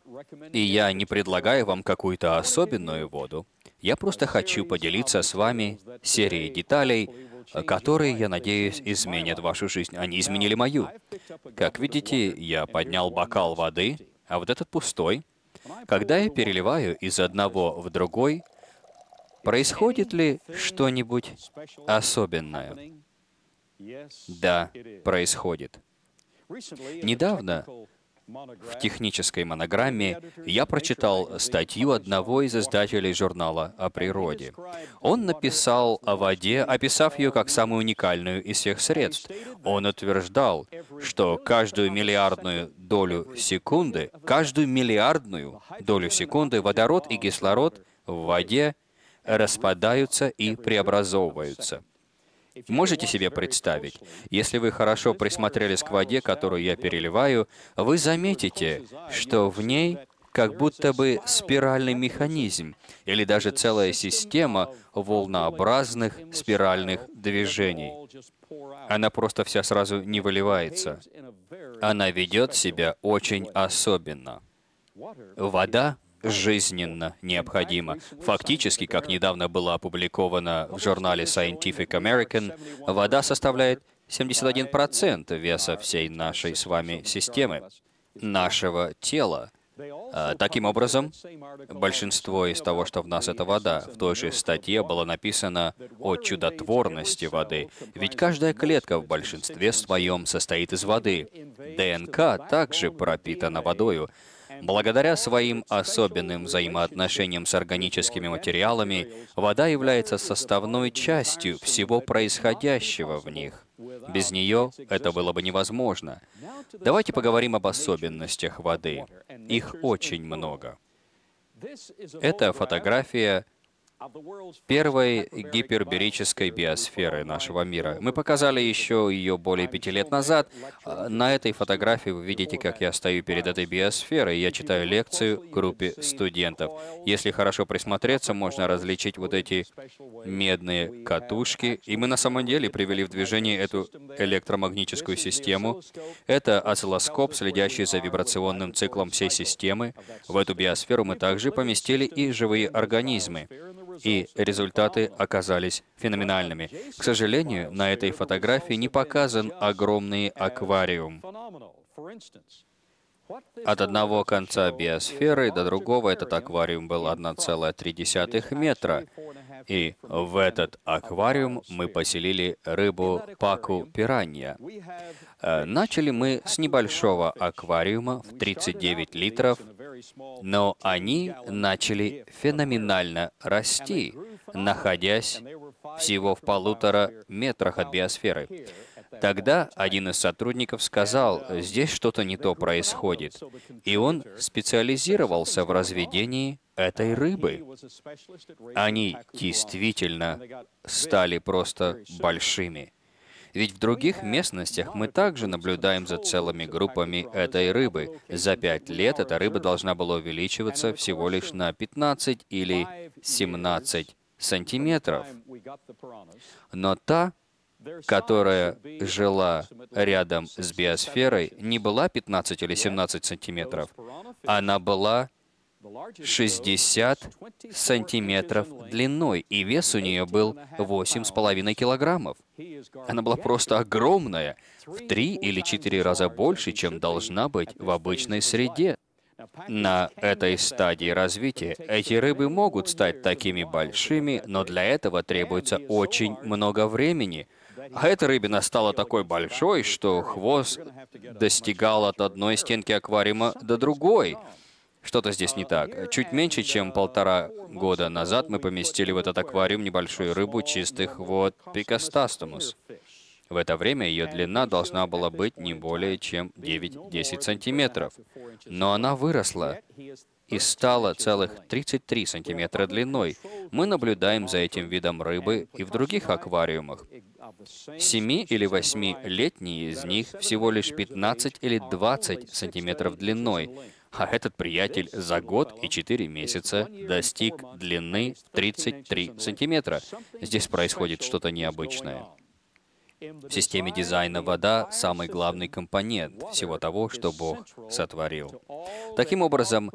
И я не предлагаю вам какую-то особенную воду. Я просто хочу поделиться с вами серией деталей, которые, я надеюсь, изменят вашу жизнь. Они изменили мою. Как видите, я поднял бокал воды, а вот этот пустой. Когда я переливаю из одного в другой, происходит ли что-нибудь особенное? Да, происходит. Недавно в технической монограмме я прочитал статью одного из издателей журнала о природе. Он написал о воде, описав ее как самую уникальную из всех средств. Он утверждал, что каждую миллиардную долю секунды водород и кислород в воде распадаются и преобразовываются. Можете себе представить, если вы хорошо присмотрелись к воде, которую я переливаю, вы заметите, что в ней как будто бы спиральный механизм или даже целая система волнообразных спиральных движений. Она просто вся сразу не выливается. Она ведет себя очень особенно. Вода жизненно необходима. Фактически, как недавно было опубликовано в журнале Scientific American, вода составляет 71% веса всей нашей с вами системы, нашего тела. Таким образом, большинство из того, что в нас, это вода. В той же статье было написано о чудотворности воды. Ведь каждая клетка в большинстве своем состоит из воды. ДНК также пропитана водою. Благодаря своим особенным взаимоотношениям с органическими материалами, вода является составной частью всего происходящего в них. Без нее это было бы невозможно. Давайте поговорим об особенностях воды. Их очень много. Это фотография первой гипербарической биосферы нашего мира. Мы показали еще ее более 5 лет назад. На этой фотографии вы видите, как я стою перед этой биосферой, и я читаю лекцию группе студентов. Если хорошо присмотреться, можно различить вот эти медные катушки, и мы на самом деле привели в движение эту электромагнитическую систему. Это осциллоскоп, следящий за вибрационным циклом всей системы. В эту биосферу мы также поместили и живые организмы. И результаты оказались феноменальными. К сожалению, на этой фотографии не показан огромный аквариум. От одного конца биосферы до другого этот аквариум был 1,3 метра. И в этот аквариум мы поселили рыбу паку пиранья. Начали мы с небольшого аквариума в 39 литров, но они начали феноменально расти, находясь всего в 1,5 метрах от биосферы. Тогда один из сотрудников сказал, здесь что-то не то происходит, и он специализировался в разведении этой рыбы. Они действительно стали просто большими. Ведь в других местностях мы также наблюдаем за целыми группами этой рыбы. За 5 лет эта рыба должна была увеличиваться всего лишь на 15 или 17 сантиметров. Но та, которая жила рядом с биосферой, не была 15 или 17 сантиметров. Она была 60 сантиметров длиной, и вес у нее был 8,5 килограммов. Она была просто огромная, в 3 или 4 раза больше, чем должна быть в обычной среде. На этой стадии развития эти рыбы могут стать такими большими, но для этого требуется очень много времени. А эта рыбина стала такой большой, что хвост достигал от одной стенки аквариума до другой. Что-то здесь не так. Чуть меньше, чем 1,5 года назад мы поместили в этот аквариум небольшую рыбу чистых вод Пикостастомус. В это время ее длина должна была быть не более чем 9-10 сантиметров. Но она выросла и стала целых 33 сантиметра длиной. Мы наблюдаем за этим видом рыбы и в других аквариумах. 7- или 8-летние из них всего лишь 15 или 20 сантиметров длиной. А этот приятель за год и 4 месяца достиг длины 33 сантиметра. Здесь происходит что-то необычное. В системе дизайна вода — самый главный компонент всего того, что Бог сотворил. Таким образом,